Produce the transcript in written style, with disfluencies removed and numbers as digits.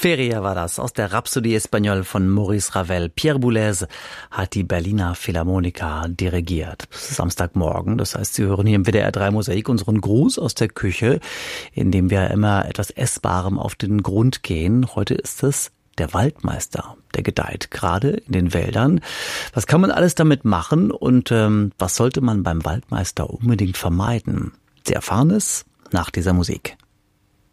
Feria war das aus der Rhapsodie Espagnole von Maurice Ravel. Pierre Boulez hat die Berliner Philharmoniker dirigiert. Samstagmorgen, das heißt, Sie hören hier im WDR 3 Mosaik unseren Gruß aus der Küche, in dem wir immer etwas Essbarem auf den Grund gehen. Heute ist es der Waldmeister. Der gedeiht gerade in den Wäldern. Was kann man alles damit machen und was sollte man beim Waldmeister unbedingt vermeiden? Sie erfahren es nach dieser Musik.